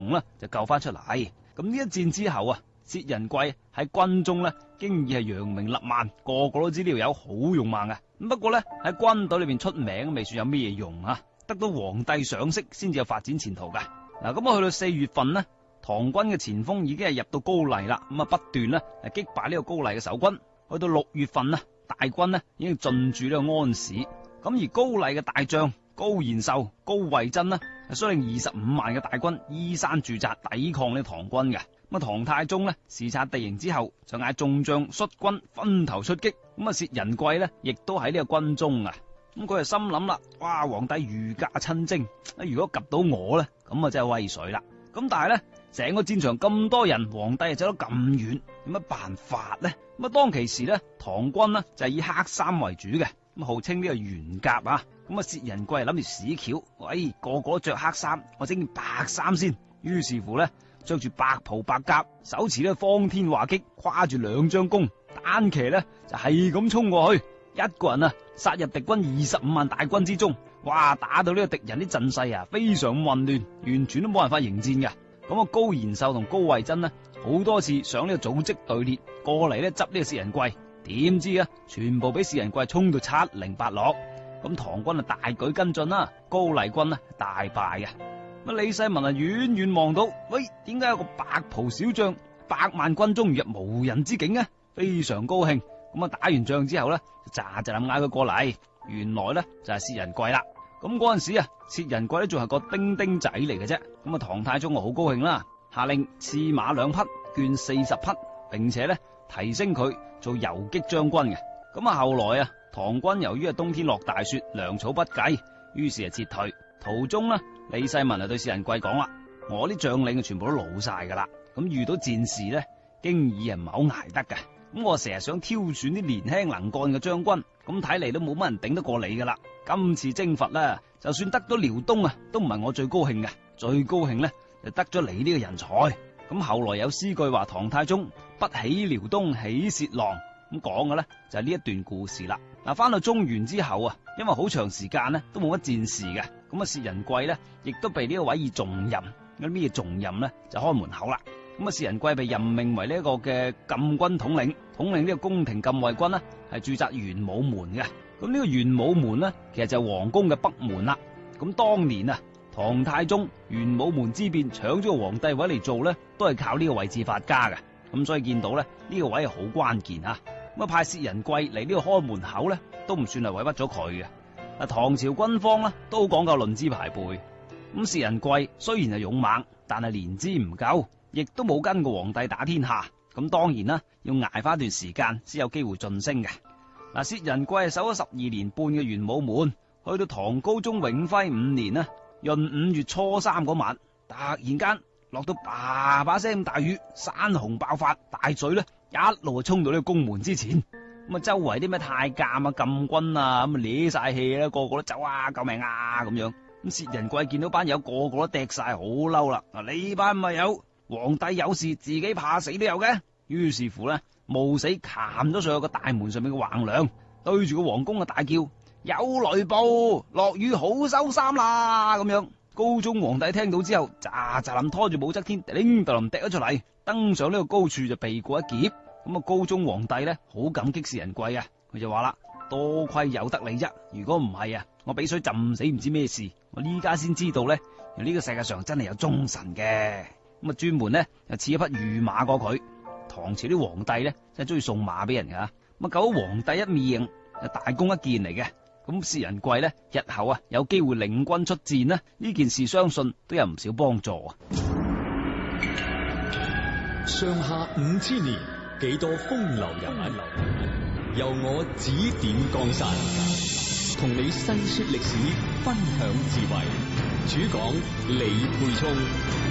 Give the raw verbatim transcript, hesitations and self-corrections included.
啦就救翻出嚟。咁呢一戰之後啊，薛仁貴喺軍中咧，經已係揚名立萬，個個都知呢條友好勇猛嘅。咁不過咧喺軍隊裏邊出名，未算有咩用啊。得到皇帝賞識，先至有發展前途噶。嗱，咁啊去到四月份呢，唐軍嘅前鋒已經係入到高麗啦，咁啊不斷咧係擊敗呢個高麗嘅守軍。去到六月份啊，大軍呢已經進駐呢個安史。咁而高麗嘅大將高延壽、高惠珍呢，係率領二十五萬嘅大軍依山駐紮，抵抗呢唐軍嘅。咁啊，唐太宗呢視察地形之後，就嗌眾將率軍分頭出擊。咁啊，薛仁貴呢亦都喺呢個軍中啊。咁佢就心諗啦，哇！皇帝御駕親征，如果及到我咧，咁啊真係威水啦。咁但係咧，成個戰場咁多人，皇帝又走得咁遠，有乜辦法咧？咁啊，當其時咧，唐軍呢就係以黑衫為主嘅，咁號稱呢個玄甲啊。咁啊，薛仁貴諗住屎橋，喂，個個着黑衫，我整件白衫先。於是乎咧，着住白袍白甲，手持呢方天畫戟，跨住兩張弓，單騎咧就係咁衝過去。一個人啊，殺入敵軍二十五萬大軍之中，哇！打到呢個敵人啲陣勢啊，非常混亂，完全都冇辦法迎戰嘅。咁啊，高延壽同高惠珍呢，好多次上呢個組織隊列過嚟咧執呢個薛仁貴，點知啊，全部俾薛仁貴衝到七零八落。咁唐軍啊大舉跟進啦，高麗軍呢大敗嘅。咁李世民啊遠遠望到，喂，點解有個白袍小將，百萬軍中如入無人之境啊？非常高興。咁啊，打完仗之後咧，就喳喳咁嗌佢過嚟。原來咧就係薛仁貴啦。咁嗰陣時啊，薛仁貴咧仲係個丁丁仔嚟嘅啫。咁啊，唐太宗啊好高興啦，下令賜馬兩匹，絹四十匹，並且咧提升佢做游擊將軍嘅。咁啊，後來啊，唐軍由於啊冬天落大雪，糧草不繼，於是啊撤退。途中呢，李世民啊對薛仁貴講啦：我啲將領啊全部都老晒噶啦，咁遇到戰事咧，經已係唔係好捱得嘅。咁我成日想挑選啲年輕能幹嘅將軍，咁睇嚟都冇乜人頂得過你噶啦。今次征伐咧，就算得到遼東啊，都唔係我最高興嘅，最高興咧就得咗你呢個人才。咁後來有詩句話唐太宗不喜遼東喜薛郎，咁講嘅咧就係呢一段故事啦。嗱，翻到中原之後啊，因為好長時間咧都冇乜戰事嘅，咁啊薛仁貴咧亦都被呢個委以重任。咁咩重任咧就開門口啦。咁啊，薛仁貴被任命為呢一個嘅禁軍統領，統領呢個宮廷禁衛軍呢係駐紮玄武門嘅。咁呢個玄武門呢，其實就係皇宮嘅北門啦。咁當年啊，唐太宗玄武門之變搶咗個皇帝位嚟做呢，都係靠呢個位置發家嘅。咁所以見到咧，呢個位係好關鍵啊。咁啊，派薛仁貴嚟呢個開門口咧，都唔算係委屈咗佢嘅。嗱，唐朝軍方呢，都講究論資排輩。咁薛仁貴雖然係勇猛，但係年資唔夠。亦都冇跟過皇帝打天下，咁當然啦，要挨翻一段時間先有機會晉升嘅。嗱，薛仁貴係守咗十二年半嘅玄武門，去到唐高宗永徽五年啦，閏五月初三嗰晚，突然間落到叭叭聲咁大雨，山洪爆發，大水咧一路衝到呢個宮門之前，咁啊周圍啲咩太監啊、禁軍啊咁啊攣晒氣啦，個個都走啊，救命啊咁樣。咁薛仁貴見到班友個個都趯晒，好嬲啦！嗱，呢班咪有。皇帝有事，自己怕死都有嘅。於是乎咧，冒死擒咗上去個大門上面嘅橫梁，對住個皇宮嘅大叫：有雷暴，落雨好收衫啦！咁樣，高宗皇帝聽到之後，喳喳林拖住武則天，叮噹林趯咗出嚟，登上呢個高處就避過一劫。咁啊，高宗皇帝咧好感激薛仁貴啊，佢就話啦：多虧有得你啫，如果唔係啊，我俾水浸死唔知咩事。我呢家先知道咧，原來呢個世界上真係有忠臣嘅。咁啊，專門咧就賜一匹御馬過佢。唐朝啲皇帝咧真係中意送馬俾人噶。咁啊，救咗皇帝一命，係大功一件嚟嘅。咁薛仁貴咧日後啊有機會領軍出戰呢，呢件事相信都有唔少幫助啊。 上下五千年，幾多風流人物，由我指點江山，同你細說歷史，分享智慧。主講李沛聰。